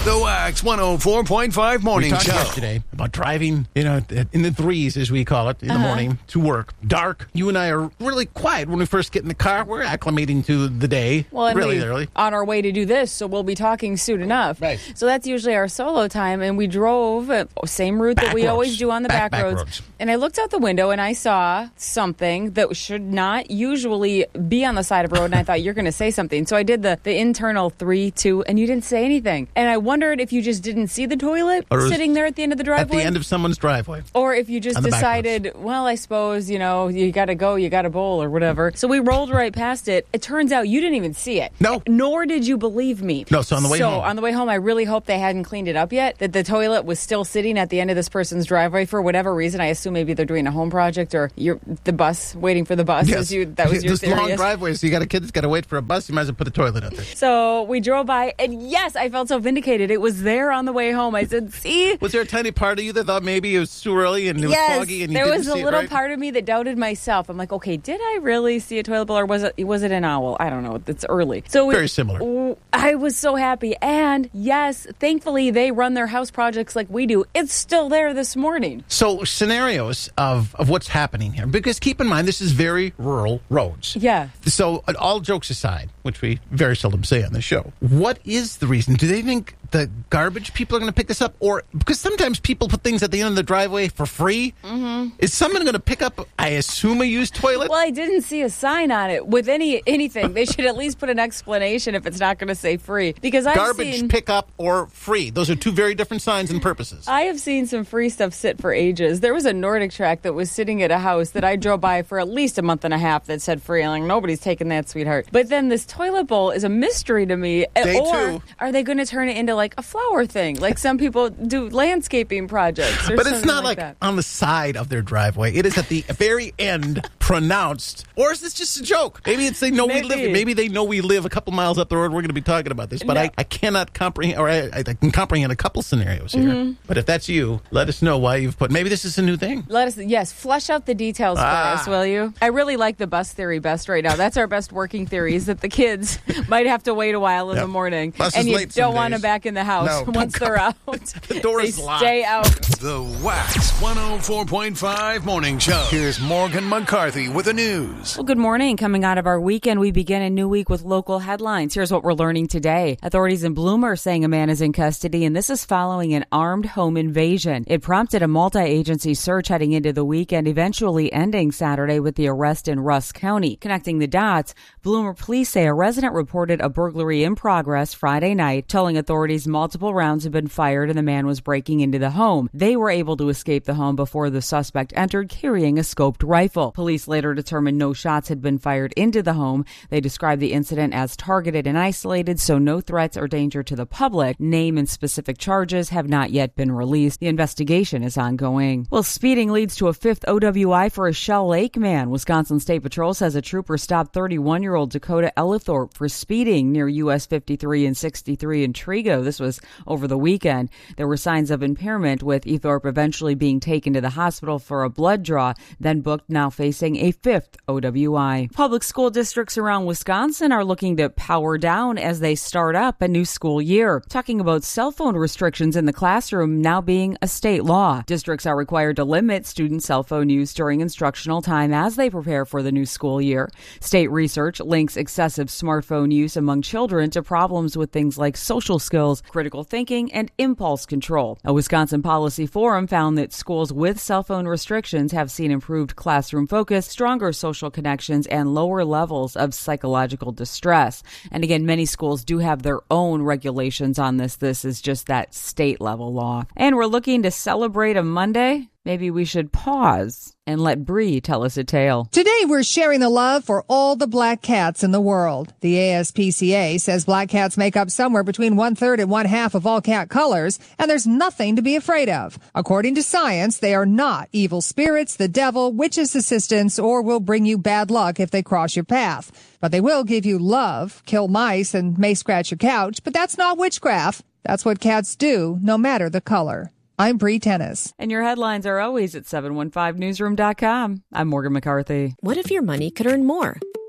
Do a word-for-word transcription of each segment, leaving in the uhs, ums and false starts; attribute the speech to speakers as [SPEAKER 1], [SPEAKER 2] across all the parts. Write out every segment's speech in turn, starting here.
[SPEAKER 1] The Wax one oh four point five Morning
[SPEAKER 2] we talked
[SPEAKER 1] Show.
[SPEAKER 2] yesterday about driving, you know, in the threes, as we call it, in
[SPEAKER 3] uh-huh.
[SPEAKER 2] the morning to work. Dark. You and I are really quiet when we first get in the car. We're acclimating to the day
[SPEAKER 3] Well, and
[SPEAKER 2] really
[SPEAKER 3] we,
[SPEAKER 2] early.
[SPEAKER 3] On our way to do this, so we'll be talking soon enough.
[SPEAKER 2] Right.
[SPEAKER 3] So that's usually our solo time, and we drove uh, same route
[SPEAKER 2] Back
[SPEAKER 3] that we
[SPEAKER 2] roads.
[SPEAKER 3] always do on the
[SPEAKER 2] Back,
[SPEAKER 3] back,
[SPEAKER 2] back
[SPEAKER 3] roads.
[SPEAKER 2] roads.
[SPEAKER 3] And I looked out the window, and I saw something that should not usually be on the side of a road, and I thought, you're going to say something. So I did the, the internal three, two, and you didn't say anything. And I wondered if you just didn't see the toilet sitting there at the end of the driveway.
[SPEAKER 2] At the end of someone's driveway.
[SPEAKER 3] Or if you just decided, well, I suppose, you know, you got to go, you got to bowl or whatever. So we rolled right past it. It turns out you didn't even see it.
[SPEAKER 2] No.
[SPEAKER 3] Nor did you believe me.
[SPEAKER 2] No, so on the way
[SPEAKER 3] so
[SPEAKER 2] home.
[SPEAKER 3] So on the way home, I really hope they hadn't cleaned it up yet, that the toilet was still sitting at the end of this person's driveway for whatever reason. I assume maybe they're doing a home project or you're the bus, waiting for the bus.
[SPEAKER 2] Yes.
[SPEAKER 3] Was you, that was your
[SPEAKER 2] This
[SPEAKER 3] theory.
[SPEAKER 2] long driveway, so you got a kid that's got to wait for a bus, you might as well put the toilet out there.
[SPEAKER 3] So we drove by, and yes, I felt so vindicated. It was there on the way home. I said, see?
[SPEAKER 2] Was there a tiny part of you that thought maybe it was too early and it
[SPEAKER 3] yes,
[SPEAKER 2] was foggy and you
[SPEAKER 3] there
[SPEAKER 2] didn't
[SPEAKER 3] was a
[SPEAKER 2] see
[SPEAKER 3] little
[SPEAKER 2] it right?
[SPEAKER 3] part of me that doubted myself. I'm like, okay, did I really see a toilet bowl or was it was it an owl? I don't know. It's early. So we,
[SPEAKER 2] Very similar.
[SPEAKER 3] I was so happy. And yes, thankfully they run their house projects like we do. It's still there this morning.
[SPEAKER 2] So scenarios of, of what's happening here, because keep in mind, this is very rural roads.
[SPEAKER 3] Yeah.
[SPEAKER 2] So all jokes aside, which we very seldom say on the show, what is the reason? Do they think the garbage people are going to pick this up? Or because sometimes people put things at the end of the driveway for free. Mm-hmm. Is someone going to pick up, I assume, a used toilet?
[SPEAKER 3] Well, I didn't see a sign on it with any anything. They should at least put an explanation if it's not going to say free. Because I've
[SPEAKER 2] Garbage
[SPEAKER 3] seen,
[SPEAKER 2] pickup or free. Those are two very different signs and purposes.
[SPEAKER 3] I have seen some free stuff sit for ages. There was a Nordic track that was sitting at a house that I drove by for at least a month and a half that said free. I'm like, nobody's taking that, sweetheart. But then this toilet bowl is a mystery to me.
[SPEAKER 2] Day
[SPEAKER 3] or
[SPEAKER 2] two.
[SPEAKER 3] Are they going to turn it into like a flower thing? Like some people do landscaping projects or
[SPEAKER 2] But it's
[SPEAKER 3] something
[SPEAKER 2] not
[SPEAKER 3] like,
[SPEAKER 2] like
[SPEAKER 3] that.
[SPEAKER 2] on the side of their driveway. It is at the very end, pronounced. Or is this just a joke? Maybe it's they know
[SPEAKER 3] Maybe.
[SPEAKER 2] we live. Maybe they know we live a couple miles up the road. We're going to be talking about this, but
[SPEAKER 3] No.
[SPEAKER 2] I, I cannot comprehend, or I, I can comprehend a couple scenarios here.
[SPEAKER 3] Mm-hmm.
[SPEAKER 2] But if that's you, let us know why you've put. Maybe this is a new thing.
[SPEAKER 3] Let us, yes, flesh out the details
[SPEAKER 2] Ah.
[SPEAKER 3] for us, will you? I really like the bus theory best right now. That's our best working theory, is that the kids might have to wait a while in
[SPEAKER 2] Yep.
[SPEAKER 3] the morning.
[SPEAKER 2] Bus
[SPEAKER 3] and
[SPEAKER 2] is
[SPEAKER 3] you
[SPEAKER 2] late some
[SPEAKER 3] don't want
[SPEAKER 2] days.
[SPEAKER 3] them back in the house
[SPEAKER 2] No, don't
[SPEAKER 3] once
[SPEAKER 2] come.
[SPEAKER 3] they're out.
[SPEAKER 2] The door
[SPEAKER 3] they
[SPEAKER 2] is locked.
[SPEAKER 3] stay out.
[SPEAKER 1] The Wax one oh four point five Morning Show. Here's Morgan McCarthy with the news.
[SPEAKER 3] Well, good morning. Coming out of our weekend, we begin a new week with local headlines. Here's what we're learning today. Authorities in Bloom are saying a man is in custody, and this is following an armed home invasion. It prompted a multi-agency search heading into the weekend, eventually ending Saturday with the arrest in Rusk County. Connecting the dots, Bloomer police say a resident reported a burglary in progress Friday night, telling authorities multiple rounds had been fired and the man was breaking into the home. They were able to escape the home before the suspect entered carrying a scoped rifle. Police later determined no shots had been fired into the home. They described the incident as targeted and isolated, so no threats or danger to the public. Name and specific charges have not yet been released. The investigation is ongoing. Well, speeding leads to a fifth O W I for a Shell Lake man. Wisconsin State Patrol says a trooper stopped thirty-one-year-old Dakota Ellithorpe for speeding near U S fifty-three and sixty-three in Trigo. This was over the weekend. There were signs of impairment, with Ethorpe eventually being taken to the hospital for a blood draw, then booked, now facing a fifth O W I. Public school districts around Wisconsin are looking to power down as they start up a new school year. Talking about cell phone restrictions in the classroom now being a state law. Districts are required to limit student cell phone use during instructional time as they prepare for the new school year. State research links excessive smartphone use among children to problems with things like social skills, critical thinking, and impulse control. A Wisconsin Policy Forum found that schools with cell phone restrictions have seen improved classroom focus, stronger social connections, and lower levels of psychological distress. And again, many schools do have their own regulations on this. This is just that state level law. And we're looking to celebrate a Monday. Maybe we should pause and let Bree tell us a tale.
[SPEAKER 4] Today, we're sharing the love for all the black cats in the world. The A S P C A says black cats make up somewhere between one-third and one-half of all cat colors, and there's nothing to be afraid of. According to science, they are not evil spirits, the devil, witches' assistants, or will bring you bad luck if they cross your path. But they will give you love, kill mice, and may scratch your couch, but that's not witchcraft. That's what cats do, no matter the color. I'm Bree Tennis.
[SPEAKER 3] And your headlines are always at seven one five newsroom dot com. I'm Morgan McCarthy.
[SPEAKER 5] What if your money could earn more?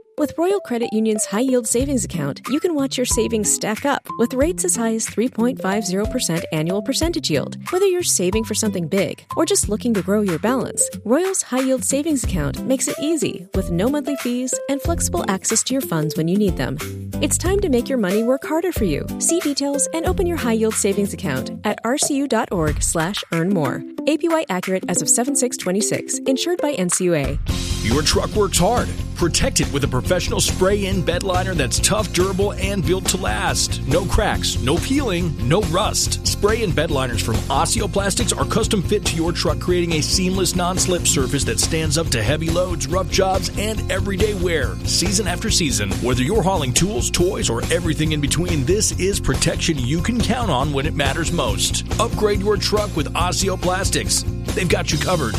[SPEAKER 5] With Royal Credit Union's high-yield savings account, you can watch your savings stack up with rates as high as three point five zero percent annual percentage yield. Whether you're saving for something big or just looking to grow your balance, Royal's high-yield savings account makes it easy with no monthly fees and flexible access to your funds when you need them. It's time to make your money work harder for you. See details and open your high-yield savings account at rcu.org slash earn more. A P Y accurate as of seven six twenty-six. Insured by N C U A.
[SPEAKER 6] Your truck works hard. Protect it with a professional spray-in bed liner that's tough, durable, and built to last. No cracks, no peeling, no rust. Spray-in bed liners from Osteoplastics are custom fit to your truck, creating a seamless non-slip surface that stands up to heavy loads, rough jobs, and everyday wear. Season after season, whether you're hauling tools, toys, or everything in between, this is protection you can count on when it matters most. Upgrade your truck with Osteoplastics. They've got you covered.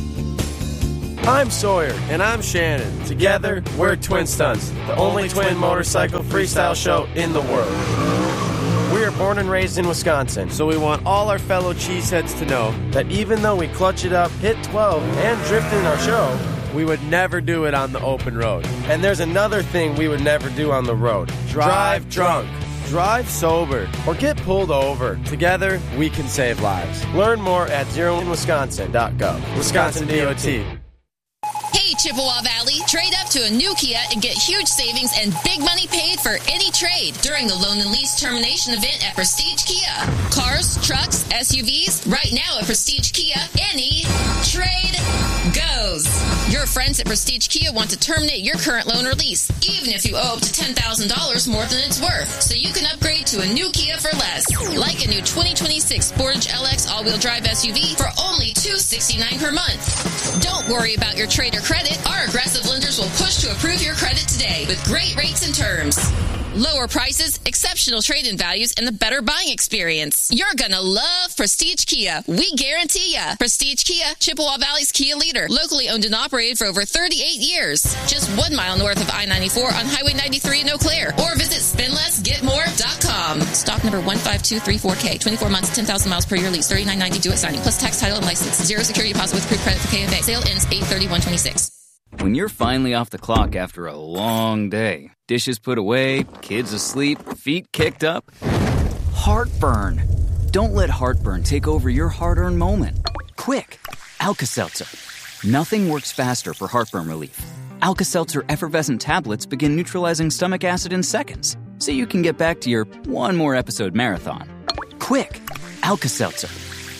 [SPEAKER 7] I'm Sawyer. And I'm Shannon. Together, we're Twin Stunts, the only twin motorcycle freestyle show in the world. We are born and raised in Wisconsin, so we want all our fellow cheeseheads to know that even though we clutch it up, hit twelve, and drift in our show, we would never do it on the open road. And there's another thing we would never do on the road. Drive drunk. Drive sober or get pulled over. Together, we can save lives. Learn more at zero in wisconsin dot gov. Wisconsin D O T.
[SPEAKER 8] Hey, Chippewa Valley, trade up to a new Kia and get huge savings and big money paid for any trade during the loan and lease termination event at Prestige Kia. Cars, trucks, S U Vs, right now at Prestige Kia, any trade goes. Your friends at Prestige Kia want to terminate your current loan or lease, even if you owe up to ten thousand dollars more than it's worth, so you can upgrade to a new Kia for less. Like a new twenty twenty-six Sportage L X all-wheel drive S U V for only two hundred sixty-nine dollars per month. Don't worry about your trade or credit. Our aggressive lenders will push to approve your credit today with great rates and terms. Lower prices, exceptional trade-in values, and the better buying experience. You're gonna love Prestige Kia. We guarantee ya. Prestige Kia, Chippewa Valley's Kia leader. Locally owned and operated for over thirty-eight years. Just one mile north of I ninety-four on Highway ninety-three in Eau Claire. Or visit spend less get more dot com. Stock number one five two three four K. twenty-four months, ten thousand miles per year lease. thirty-nine ninety due at signing. Plus tax, title, and license. Zero security deposit with pre-credit for K F A. Sale ends eight thirty-one twenty-six.
[SPEAKER 9] When you're finally off the clock after a long day, dishes put away, kids asleep, feet kicked up, heartburn. Don't let heartburn take over your hard-earned moment. Quick, Alka-Seltzer. Nothing works faster for heartburn relief. Alka-Seltzer effervescent tablets begin neutralizing stomach acid in seconds, so you can get back to your one more episode marathon. Quick, Alka-Seltzer.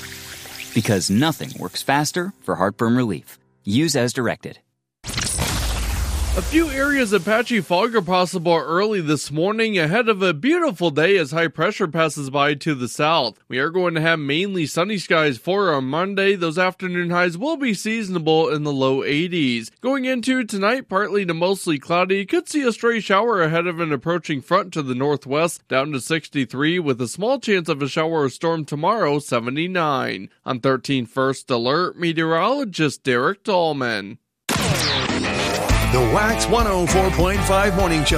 [SPEAKER 9] Because nothing works faster for heartburn relief. Use as directed.
[SPEAKER 10] A few areas of patchy fog are possible early this morning ahead of a beautiful day as high pressure passes by to the south. We are going to have mainly sunny skies for our Monday. Those afternoon highs will be seasonable in the low eighties. Going into tonight, partly to mostly cloudy. Could see a stray shower ahead of an approaching front to the northwest, down to sixty-three with a small chance of a shower or storm tomorrow, seventy-nine. On thirteen First Alert, meteorologist Derek Dahlman.
[SPEAKER 1] The Wax one oh four point five Morning Show.